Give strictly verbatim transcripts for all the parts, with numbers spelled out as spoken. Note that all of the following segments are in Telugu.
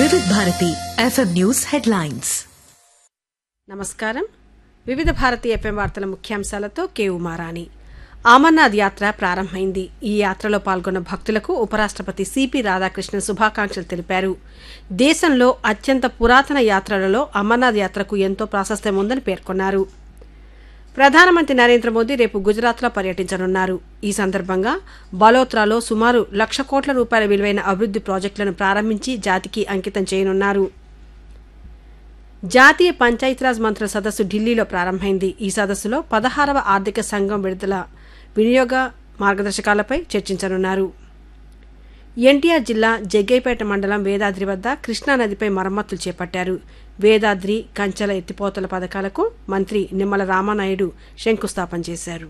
వివిధ భారతి ఎఫ్ఎం న్యూస్ హెడ్లైన్స్. నమస్కారం. వివిధ భారతి ఎఫ్ఎం వార్తల ముఖ్యాంశాలతో కే ఉమారాణి. అమర్నాథ్ యాత్ర ప్రారంభమైంది. ఈ యాత్రలో పాల్గొన్న భక్తులకు ఉపరాష్ట్రపతి సిపి రాధాకృష్ణన్ శుభాకాంక్షలు తెలిపారు. దేశంలో అత్యంత పురాతన యాత్రలలో అమర్నాథ్ యాత్రకు ఎంతో ప్రాశస్త్యం ఉందని పేర్కొన్నారు. ప్రధానమంత్రి నరేంద్ర మోదీ రేపు గుజరాత్లో పర్యటించనున్నారు. ఈ సందర్భంగా బలోత్రాలో సుమారు లక్ష కోట్ల రూపాయల విలువైన అభివృద్ది ప్రాజెక్టులను ప్రారంభించి జాతికి అంకితం చేయనున్నారు. జాతీయ పంచాయతీరాజ్ మంత్రుల సదస్సు ఢిల్లీలో ప్రారంభమైంది. ఈ సదస్సులో పదహారవ ఆర్థిక సంఘం విడుదల వినియోగ మార్గదర్శకాలపై చర్చించనున్నారు. ఎన్టీఆర్ జిల్లా జగ్గైపేట మండలం వేదాద్రి వద్ద కృష్ణానదిపై మరమ్మతులు చేపట్టారు. వేదాద్రి కంచెల ఎత్తిపోతల పథకాలకు మంత్రి నిమ్మల రామానాయుడు శంకుస్థాపన చేశారు.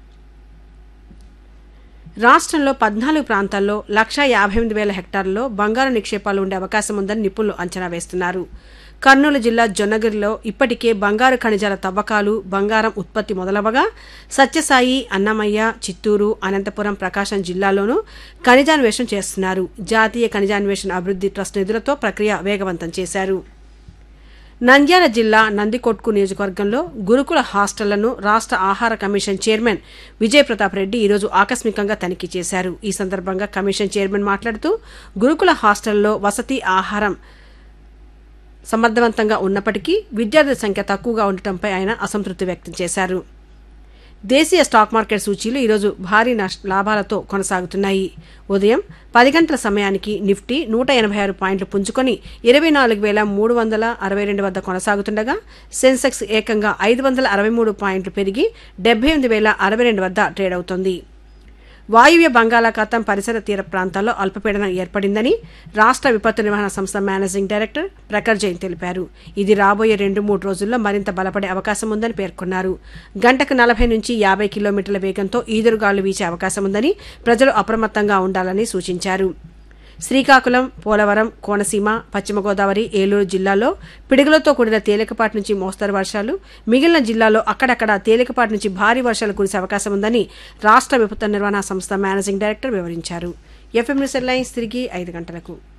రాష్ట్రంలో పద్నాలుగు ప్రాంతాల్లో లక్షా యాభై ఎనిమిది వేల హెక్టార్లలో బంగారు నిక్షేపాలు ఉండే అవకాశం ఉందని నిపుణులు అంచనా వేస్తున్నారు. కర్నూలు జిల్లా జొన్నగిరిలో ఇప్పటికే బంగారు ఖనిజాల తవ్వకాలు, బంగారం ఉత్పత్తి మొదలవగా సత్యసాయి, అన్నమయ్య, చిత్తూరు, అనంతపురం, ప్రకాశం జిల్లాలోనూ ఖనిజాన్వేషణ చేస్తున్నారు. జాతీయ ఖనిజాన్వేషణ అభివృద్ది ట్రస్ట్ నిధులతో ప్రక్రియ వేగవంతం చేశారు. నంద్యాల జిల్లా నందికొట్కు నియోజకవర్గంలో గురుకుల హాస్టళ్లను రాష్ట్ర ఆహార కమిషన్ చైర్మన్ విజయ్ ప్రతాప్ రెడ్డి ఈరోజు ఆకస్మికంగా తనిఖీ చేశారు. ఈ సందర్భంగా కమిషన్ చైర్మన్ మాట్లాడుతూ గురుకుల హాస్టల్లో వసతి, ఆహారం సమర్థవంతంగా ఉన్నప్పటికీ విద్యార్థుల సంఖ్య తక్కువగా ఉండటంపై ఆయన అసంతృప్తి వ్యక్తం చేశారు. దేశీయ స్టాక్ మార్కెట్ సూచీలు ఈరోజు భారీ లాభాలతో కొనసాగుతున్నాయి. ఉదయం పది గంటల సమయానికి నిఫ్టీ నూట ఎనభై ఆరు పాయింట్లు పుంజుకొని ఇరవై నాలుగు వేల మూడు వందల అరవై రెండు వద్ద కొనసాగుతుండగా సెన్సెక్స్ ఏకంగా ఐదు వందల అరవై మూడు పాయింట్లు పెరిగి డెబ్బై ఎనిమిది వేల అరవై రెండు వద్ద ట్రేడ్ అవుతోంది. వాయువ్య బంగాళాఖాతం పరిసర తీర ప్రాంతాల్లో అల్పపీడనం ఏర్పడిందని రాష్ట్ర విపత్తు నిర్వహణ సంస్థ మేనేజింగ్ డైరెక్టర్ ప్రఖర్ జైన్ తెలిపారు. ఇది రాబోయే రెండు మూడు రోజుల్లో మరింత బలపడే అవకాశం ఉందని పేర్కొన్నారు. గంటకు నలభై నుంచి యాభై కిలోమీటర్ల వేగంతో ఈదురుగాలు వీచే అవకాశం ఉందని ప్రజలు అప్రమత్తంగా ఉండాలని సూచించారు. శ్రీకాకుళం, పోలవరం, కోనసీమ, పశ్చిమ గోదావరి, ఏలూరు జిల్లాల్లో పిడుగులతో కూడిన తేలికపాటి నుంచి మోస్తరు వర్షాలు, మిగిలిన జిల్లాల్లో అక్కడక్కడ తేలికపాటి నుంచి భారీ వర్షాలు కురిసే అవకాశం ఉందని రాష్ట్ర విపత్తు నిర్వహణ సంస్థ మేనేజింగ్ డైరెక్టర్ వివరించారు. ఎఫ్ఎం న్యూస్ హెడ్లైన్స్ తిరిగి ఐదు గంటలకు.